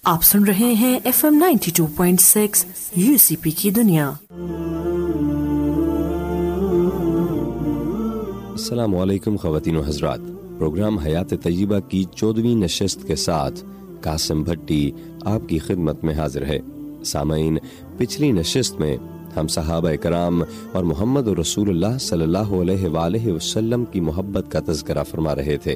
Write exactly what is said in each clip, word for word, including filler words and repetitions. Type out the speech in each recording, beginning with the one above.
آپ سن رہے ہیں F M ninety two point six you سی پی کی دنیا۔ السلام علیکم خواتین و حضرات، پروگرام حیات طیبہ کی چودہویں نشست کے ساتھ قاسم بھٹی آپ کی خدمت میں حاضر ہے۔ سامعین، پچھلی نشست میں ہم صحابہ کرام اور محمد رسول اللہ صلی اللہ علیہ وآلہ وسلم کی محبت کا تذکرہ فرما رہے تھے۔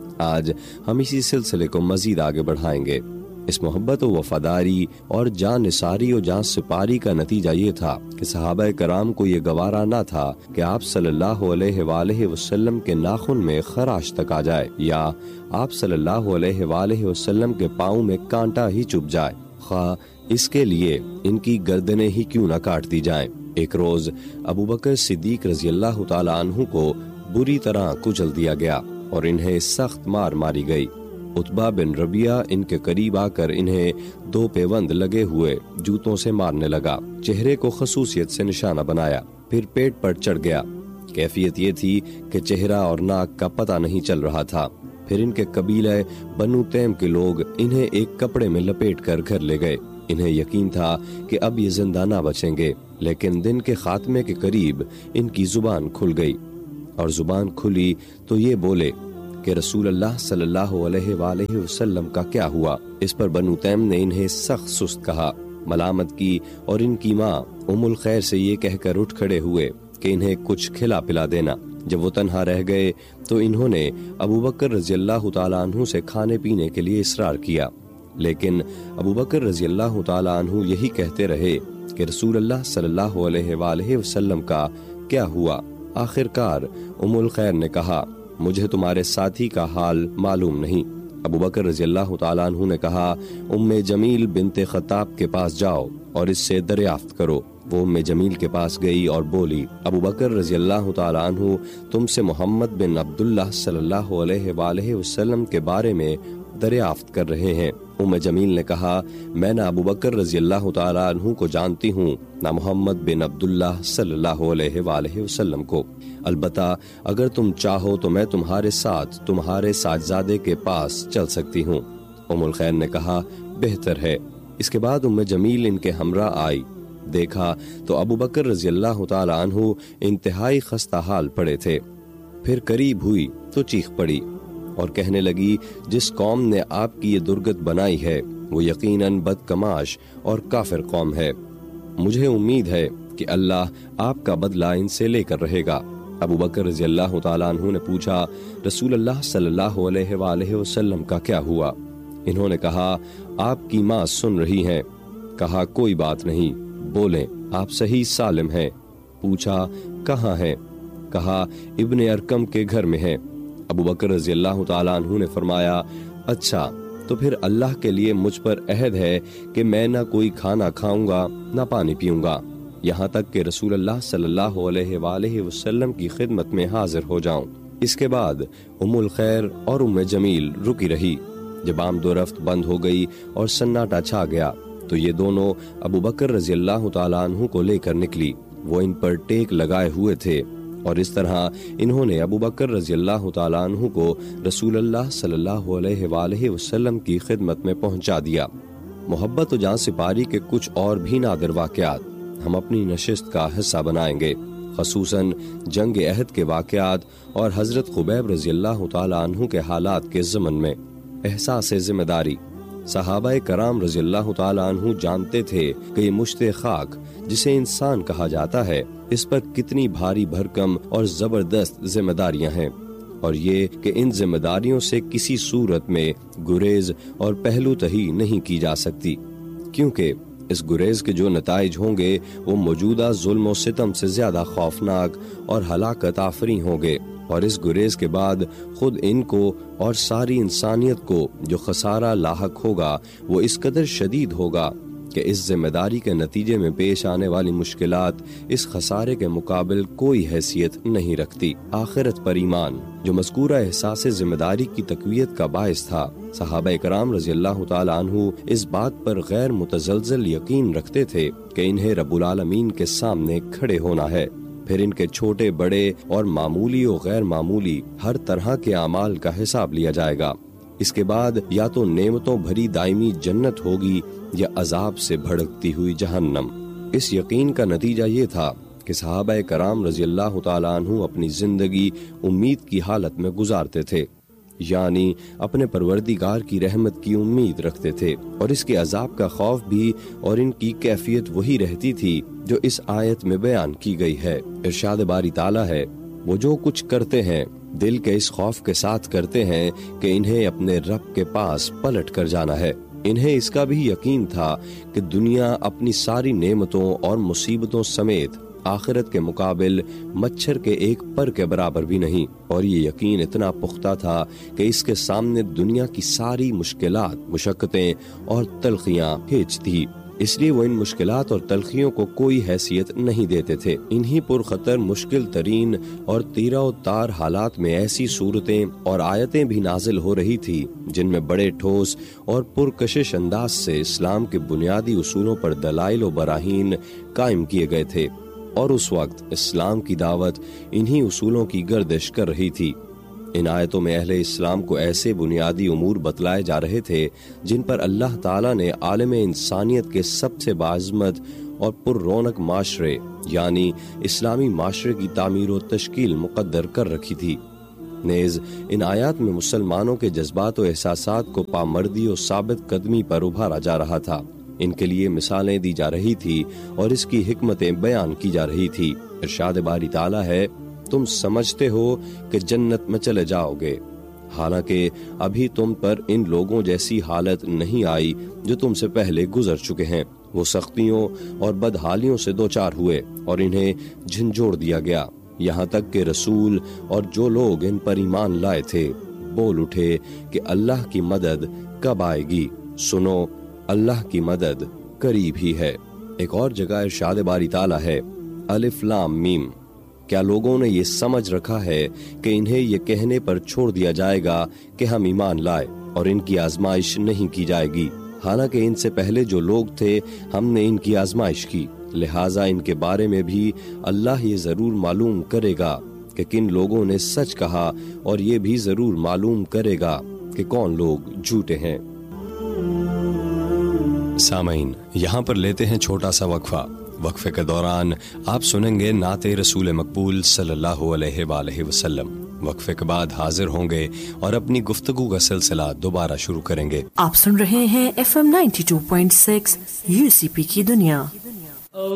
آج ہم اسی سلسلے کو مزید آگے بڑھائیں گے۔ اس محبت و وفاداری اور جان نثاری و جان سپاری کا نتیجہ یہ تھا کہ صحابہ کرام کو یہ گوارا نہ تھا کہ آپ صلی اللہ علیہ وآلہ وسلم کے ناخن میں خراش تک آ جائے یا آپ صلی اللہ علیہ وآلہ وسلم کے پاؤں میں کانٹا ہی چبھ جائے، خواہ اس کے لیے ان کی گردنیں ہی کیوں نہ کاٹ دی جائیں۔ ایک روز ابو بکر صدیق رضی اللہ تعالی عنہ کو بری طرح کچل دیا گیا اور انہیں سخت مار ماری گئی۔ عتبہ بن ربیعہ ان کے قریب آ کر انہیں دو پیوند لگے ہوئے جوتوں سے مارنے لگا، چہرے کو خصوصیت سے نشانہ بنایا، پھر پیٹ پر چڑھ گیا۔ کیفیت یہ تھی کہ چہرہ اور ناک کا پتہ نہیں چل رہا تھا۔ پھر ان کے قبیلہ بنو تیم کے لوگ انہیں ایک کپڑے میں لپیٹ کر گھر لے گئے۔ انہیں یقین تھا کہ اب یہ زندہ نہ بچیں گے، لیکن دن کے خاتمے کے قریب ان کی زبان کھل گئی، اور زبان کھلی تو یہ بولے کہ رسول اللہ صلی اللہ علیہ وآلہ وسلم کا کیا ہوا؟ اس پر بنو تیم نے انہیں سخت سست کہا، ملامت کی، اور ان کی ماں ام الخیر سے یہ کہہ کر اٹھ کھڑے ہوئے کہ انہیں کچھ کھلا پلا دینا۔ جب وہ تنہا رہ گئے تو انہوں نے ابو بکر رضی اللہ تعالیٰ عنہ سے کھانے پینے کے لیے اصرار کیا، لیکن ابو بکر رضی اللہ تعالیٰ عنہ یہی کہتے رہے کہ رسول اللہ صلی اللہ علیہ وآلہ وسلم کا کیا ہوا؟ آخر کار ام الخیر نے کہا، مجھے تمہارے ساتھی کا حال معلوم نہیں۔ ابو بکر رضی اللہ تعالیٰ عنہ نے کہا، ام جمیل بنت خطاب کے پاس جاؤ اور اس سے دریافت کرو۔ وہ ام جمیل کے پاس گئی اور بولی، ابو بکر رضی اللہ تعالیٰ عنہ تم سے محمد بن عبداللہ صلی اللہ علیہ وآلہ وسلم کے بارے میں دریافت کر رہے ہیں۔ ام جمیل نے کہا، میں نہ ابو بکر رضی اللہ تعالیٰ عنہ کو جانتی ہوں، نہ محمد بن عبداللہ صلی اللہ علیہ وآلہ وسلم کو۔ البتہ اگر تم چاہو تو میں تمہارے ساتھ تمہارے ساجزادے کے پاس چل سکتی ہوں۔ ام الخیر نے کہا، بہتر ہے۔ اس کے بعد ام جمیل ان کے ہمراہ آئی۔ دیکھا تو ابو بکر رضی اللہ تعالیٰ عنہ انتہائی خستہ حال پڑے تھے۔ پھر قریب ہوئی تو چیخ پڑی اور کہنے لگی، جس قوم نے آپ کی یہ درگت بنائی ہے وہ یقیناً بدکماش اور کافر قوم ہے۔ مجھے امید ہے کہ اللہ آپ کا بدلہ ان سے لے کر رہے گا۔ ابو بکر رضی اللہ تعالیٰ عنہ نے پوچھا، رسول اللہ صلی اللہ علیہ وآلہ وسلم کا کیا ہوا؟ انہوں نے کہا، آپ کی ماں سن رہی ہیں۔ کہا، کوئی بات نہیں، بولیں، آپ صحیح سالم ہیں۔ پوچھا، کہاں ہیں؟ کہا، ابن ارکم کے گھر میں ہیں۔ ابو بکر رضی اللہ تعالیٰ عنہ نے فرمایا، اچھا تو پھر اللہ کے لیے مجھ پر عہد ہے کہ میں نہ کوئی کھانا کھاؤں گا نہ پانی پیوں گا، یہاں تک کہ رسول اللہ صلی اللہ علیہ وآلہ وسلم کی خدمت میں حاضر ہو جاؤں۔ اس کے بعد ام الخیر اور ام جمیل رکی رہی۔ جب آمد و رفت بند ہو گئی اور سناٹا چھا گیا تو یہ دونوں ابو بکر رضی اللہ تعالیٰ عنہ کو لے کر نکلی۔ وہ ان پر ٹیک لگائے ہوئے تھے، اور اس طرح انہوں نے ابو بکر رضی اللہ تعالیٰ عنہ کو رسول اللہ صلی اللہ علیہ وآلہ وسلم کی خدمت میں پہنچا دیا۔ محبت و جان سپاری کے کچھ اور بھی نادر واقعات ہم اپنی نشست کا حصہ بنائیں گے، خصوصاً جنگ احد کے واقعات اور حضرت خبیب رضی اللہ تعالیٰ عنہ کے حالات کے ضمن میں۔ احساس ذمہ داری۔ صحابہ کرام رضی اللہ تعالیٰ عنہ جانتے تھے کہ یہ مشت خاک جسے انسان کہا جاتا ہے، اس پر کتنی بھاری بھرکم اور زبردست ذمہ داریاں ہیں، اور یہ کہ ان ذمہ داریوں سے کسی صورت میں گریز اور پہلو تہی نہیں کی جا سکتی، کیونکہ اس گریز کے جو نتائج ہوں گے وہ موجودہ ظلم و ستم سے زیادہ خوفناک اور ہلاکت آفریں ہوں گے، اور اس گریز کے بعد خود ان کو اور ساری انسانیت کو جو خسارہ لاحق ہوگا وہ اس قدر شدید ہوگا کہ اس ذمہ داری کے نتیجے میں پیش آنے والی مشکلات اس خسارے کے مقابل کوئی حیثیت نہیں رکھتی۔ آخرت پر ایمان جو مذکورہ احساس ذمہ داری کی تقویت کا باعث تھا، صحابہ کرام رضی اللہ تعالیٰ عنہ اس بات پر غیر متزلزل یقین رکھتے تھے کہ انہیں رب العالمین کے سامنے کھڑے ہونا ہے، پھر ان کے چھوٹے بڑے اور معمولی و غیر معمولی ہر طرح کے اعمال کا حساب لیا جائے گا۔ اس کے بعد یا تو نعمتوں بھری دائمی جنت ہوگی یا عذاب سے بھڑکتی ہوئی جہنم۔ اس یقین کا نتیجہ یہ تھا کہ صحابہ کرام رضی اللہ تعالیٰ عنہ اپنی زندگی امید کی حالت میں گزارتے تھے، یعنی اپنے پروردگار کی رحمت کی امید رکھتے تھے، اور اس کے عذاب کا خوف بھی، اور ان کی کیفیت وہی رہتی تھی جو اس آیت میں بیان کی گئی ہے۔ ارشاد باری تعالیٰ ہے، وہ جو کچھ کرتے ہیں دل کے اس خوف کے ساتھ کرتے ہیں کہ انہیں اپنے رب کے پاس پلٹ کر جانا ہے۔ انہیں اس کا بھی یقین تھا کہ دنیا اپنی ساری نعمتوں اور مصیبتوں سمیت آخرت کے مقابل مچھر کے ایک پر کے برابر بھی نہیں، اور یہ یقین اتنا پختہ تھا کہ اس کے سامنے دنیا کی ساری مشکلات، مشقتیں اور تلخیاں ہیچ تھی۔ اس لیے وہ ان مشکلات اور تلخیوں کو کوئی حیثیت نہیں دیتے تھے۔ انہی پرخطر مشکل ترین اور تیرہ و تار حالات میں ایسی صورتیں اور آیتیں بھی نازل ہو رہی تھی جن میں بڑے ٹھوس اور پرکشش انداز سے اسلام کے بنیادی اصولوں پر دلائل و براہین قائم کیے گئے تھے، اور اس وقت اسلام کی دعوت انہی اصولوں کی گردش کر رہی تھی۔ ان آیتوں میں اہل اسلام کو ایسے بنیادی امور بتلائے جا رہے تھے جن پر اللہ تعالیٰ نے عالم انسانیت کے سب سے باعظمت اور پر رونق معاشرے یعنی اسلامی معاشرے کی تعمیر و تشکیل مقدر کر رکھی تھی۔ نیز ان آیات میں مسلمانوں کے جذبات و احساسات کو پامردی و ثابت قدمی پر ابھارا جا رہا تھا، ان کے لیے مثالیں دی جا رہی تھی اور اس کی حکمتیں بیان کی جا رہی تھی۔ ارشاد باری تعالیٰ ہے، تم سمجھتے ہو کہ جنت میں چلے جاؤ گے، حالانکہ ابھی تم پر ان لوگوں جیسی حالت نہیں آئی جو تم سے پہلے گزر چکے ہیں۔ وہ سختیوں اور بدحالیوں سے دوچار ہوئے اور انہیں جھنجھوڑ دیا گیا، یہاں تک کہ رسول اور جو لوگ ان پر ایمان لائے تھے بول اٹھے کہ اللہ کی مدد کب آئے گی، سنو اللہ کی مدد قریب ہی ہے۔ ایک اور جگہ ارشاد باری تعالیٰ ہے، الف لام میم، کیا لوگوں نے یہ سمجھ رکھا ہے کہ انہیں یہ کہنے پر چھوڑ دیا جائے گا کہ ہم ایمان لائے اور ان کی آزمائش نہیں کی جائے گی، حالانکہ ان سے پہلے جو لوگ تھے ہم نے ان کی آزمائش کی، لہٰذا ان کے بارے میں بھی اللہ یہ ضرور معلوم کرے گا کہ کن لوگوں نے سچ کہا، اور یہ بھی ضرور معلوم کرے گا کہ کون لوگ جھوٹے ہیں۔ سامعین، یہاں پر لیتے ہیں چھوٹا سا وقفہ۔ وقفے کے دوران آپ سنیں گے نعت رسول مقبول صلی اللہ علیہ وآلہ وسلم۔ وقفے کے بعد حاضر ہوں گے اور اپنی گفتگو کا سلسلہ دوبارہ شروع کریں گے۔ آپ سن رہے ہیں F M ninety two point six you سی پی کی دنیا۔